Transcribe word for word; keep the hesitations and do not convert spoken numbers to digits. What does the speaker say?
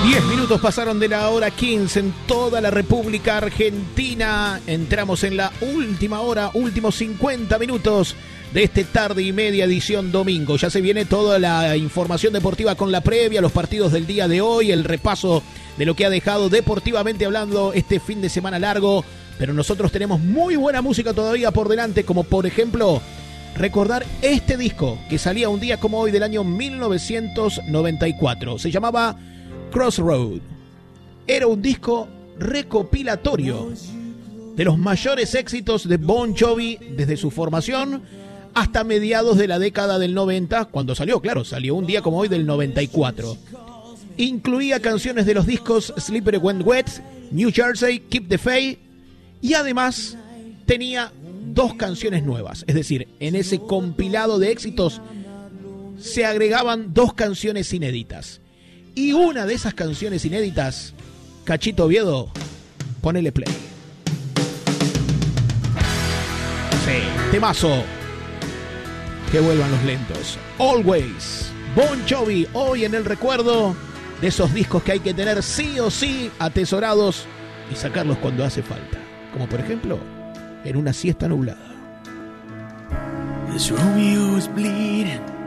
diez minutos pasaron de la hora quince en toda la República Argentina. Entramos en la última hora, últimos cincuenta minutos de este tarde y media edición domingo. Ya se viene toda la información deportiva con la previa, los partidos del día de hoy, el repaso de lo que ha dejado deportivamente hablando este fin de semana largo. Pero nosotros tenemos muy buena música todavía por delante, como por ejemplo recordar este disco que salía un día como hoy del año mil novecientos noventa y cuatro. Se llamaba Crossroad. Era un disco recopilatorio de los mayores éxitos de Bon Jovi desde su formación hasta mediados de la década del noventa, cuando salió, claro, salió un día como hoy del noventa y cuatro. Incluía canciones de los discos Slippery When Wet, New Jersey, Keep the Faith, y además tenía dos canciones nuevas. Es decir, en ese compilado de éxitos se agregaban dos canciones inéditas. Y una de esas canciones inéditas, Cachito Oviedo, ponele play. Sí, temazo. Que vuelvan los lentos. Always. Bon Jovi, hoy en el recuerdo de esos discos que hay que tener sí o sí atesorados y sacarlos cuando hace falta. Como por ejemplo, en una siesta nublada. This Romeo is bleeding.